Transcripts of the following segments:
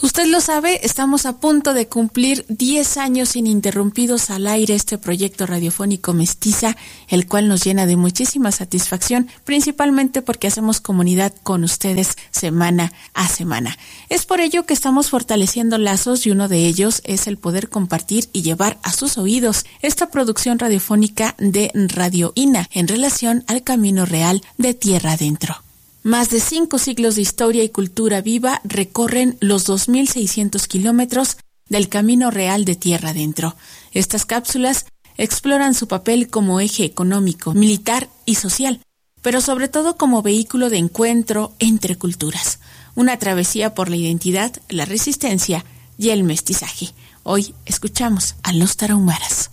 Usted lo sabe, estamos a punto de cumplir 10 años ininterrumpidos al aire este proyecto radiofónico Mestiza, el cual nos llena de muchísima satisfacción, principalmente porque hacemos comunidad con ustedes semana a semana. Es por ello que estamos fortaleciendo lazos y uno de ellos es el poder compartir y llevar a sus oídos esta producción radiofónica de Radio INA en relación al Camino Real de Tierra Adentro. Más de 5 siglos de historia y cultura viva recorren los 2.600 kilómetros del Camino Real de Tierra Adentro. Estas cápsulas exploran su papel como eje económico, militar y social, pero sobre todo como vehículo de encuentro entre culturas. Una travesía por la identidad, la resistencia y el mestizaje. Hoy escuchamos a los tarahumaras.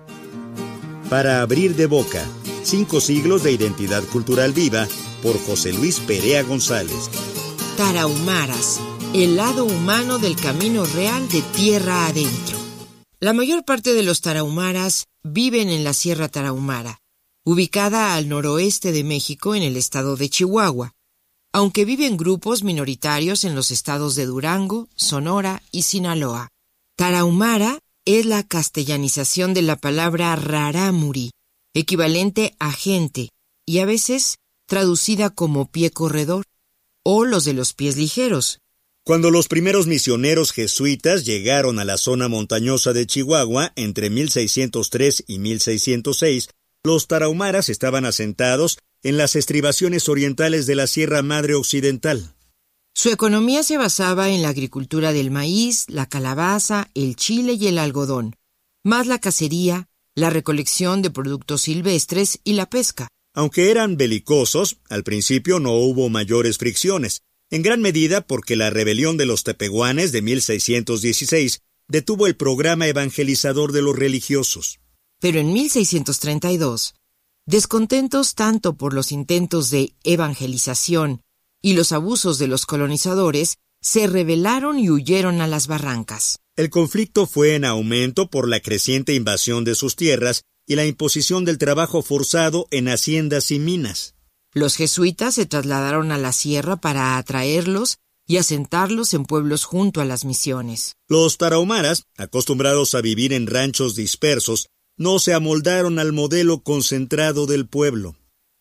Para abrir de boca, 5 siglos de identidad cultural viva, por José Luis Perea González. Tarahumaras, el lado humano del Camino Real de Tierra Adentro. La mayor parte de los tarahumaras viven en la Sierra Tarahumara, ubicada al noroeste de México en el estado de Chihuahua, aunque viven grupos minoritarios en los estados de Durango, Sonora y Sinaloa. Tarahumara es la castellanización de la palabra rarámuri, equivalente a gente, y a veces traducida como pie corredor, o los de los pies ligeros. Cuando los primeros misioneros jesuitas llegaron a la zona montañosa de Chihuahua entre 1603 y 1606, los tarahumaras estaban asentados en las estribaciones orientales de la Sierra Madre Occidental. Su economía se basaba en la agricultura del maíz, la calabaza, el chile y el algodón, más la cacería, la recolección de productos silvestres y la pesca. Aunque eran belicosos, al principio no hubo mayores fricciones, en gran medida porque la rebelión de los tepehuanes de 1616 detuvo el programa evangelizador de los religiosos. Pero en 1632, descontentos tanto por los intentos de evangelización y los abusos de los colonizadores, se rebelaron y huyeron a las barrancas. El conflicto fue en aumento por la creciente invasión de sus tierras y la imposición del trabajo forzado en haciendas y minas. Los jesuitas se trasladaron a la sierra para atraerlos y asentarlos en pueblos junto a las misiones. Los tarahumaras, acostumbrados a vivir en ranchos dispersos, no se amoldaron al modelo concentrado del pueblo.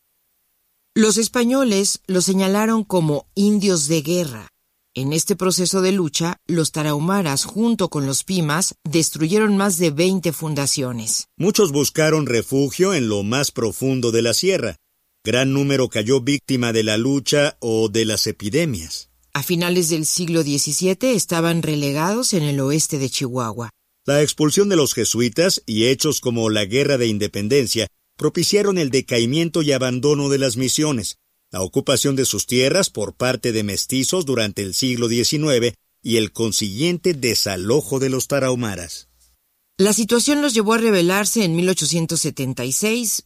Los españoles los señalaron como indios de guerra. En este proceso de lucha, los tarahumaras, junto con los pimas, destruyeron más de 20 fundaciones. Muchos buscaron refugio en lo más profundo de la sierra. Gran número cayó víctima de la lucha o de las epidemias. A finales del siglo XVII estaban relegados en el oeste de Chihuahua. La expulsión de los jesuitas y hechos como la Guerra de Independencia propiciaron el decaimiento y abandono de las misiones, la ocupación de sus tierras por parte de mestizos durante el siglo XIX y el consiguiente desalojo de los tarahumaras. La situación los llevó a rebelarse en 1876,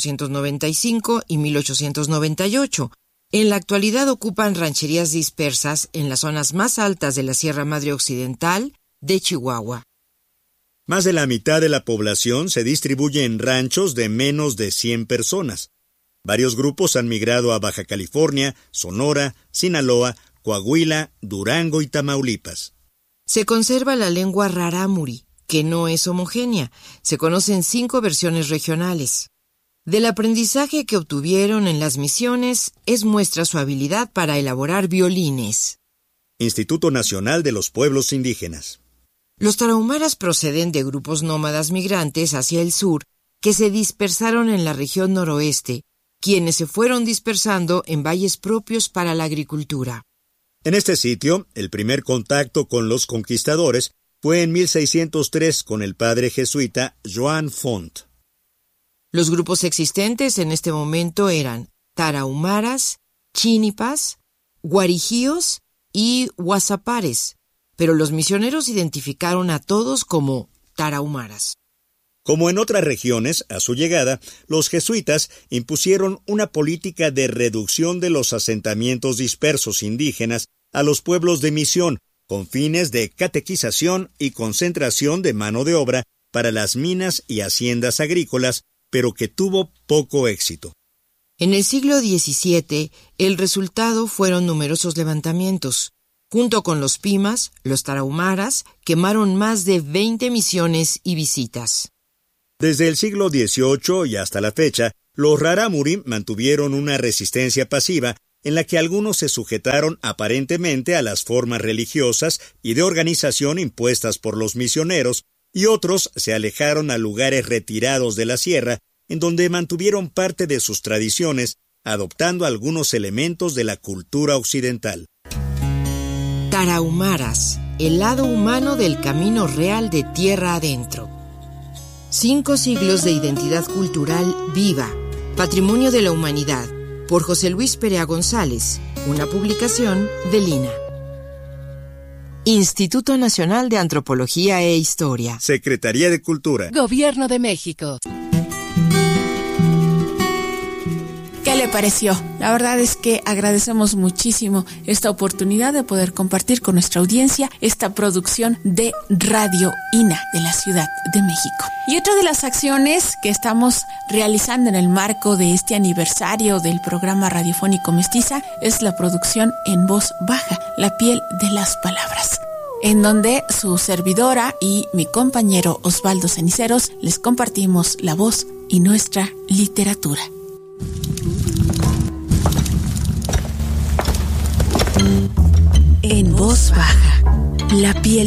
1895 y 1898. En la actualidad ocupan rancherías dispersas en las zonas más altas de la Sierra Madre Occidental de Chihuahua. Más de la mitad de la población se distribuye en ranchos de menos de 100 personas. Varios grupos han migrado a Baja California, Sonora, Sinaloa, Coahuila, Durango y Tamaulipas. Se conserva la lengua rarámuri, que no es homogénea. Se conocen 5 versiones regionales. Del aprendizaje que obtuvieron en las misiones es muestra su habilidad para elaborar violines. Instituto Nacional de los Pueblos Indígenas. Los tarahumaras proceden de grupos nómadas migrantes hacia el sur que se dispersaron en la región noroeste, quienes se fueron dispersando en valles propios para la agricultura. En este sitio, el primer contacto con los conquistadores fue en 1603 con el padre jesuita Joan Font. Los grupos existentes en este momento eran tarahumaras, chinipas, guarijíos y huazapares, pero los misioneros identificaron a todos como tarahumaras. Como en otras regiones, a su llegada, los jesuitas impusieron una política de reducción de los asentamientos dispersos indígenas a los pueblos de misión, con fines de catequización y concentración de mano de obra para las minas y haciendas agrícolas, pero que tuvo poco éxito. En el siglo XVII, el resultado fueron numerosos levantamientos. Junto con los Pimas, los tarahumaras quemaron más de 20 misiones y visitas. Desde el siglo XVIII y hasta la fecha, los rarámuri mantuvieron una resistencia pasiva en la que algunos se sujetaron aparentemente a las formas religiosas y de organización impuestas por los misioneros, y otros se alejaron a lugares retirados de la sierra, en donde mantuvieron parte de sus tradiciones, adoptando algunos elementos de la cultura occidental. Tarahumaras, el lado humano del camino real de tierra adentro. 5 siglos de identidad cultural viva, patrimonio de la humanidad, por José Luis Perea González, una publicación de Lina. Instituto Nacional de Antropología e Historia. Secretaría de Cultura. Gobierno de México. ¿Qué le pareció? La verdad es que agradecemos muchísimo esta oportunidad de poder compartir con nuestra audiencia esta producción de Radio INA de la Ciudad de México. Y otra de las acciones que estamos realizando en el marco de este aniversario del programa radiofónico Mestiza es la producción en voz baja, La piel de las palabras, en donde su servidora y mi compañero Osvaldo Ceniceros les compartimos la voz y nuestra literatura. En voz baja, La piel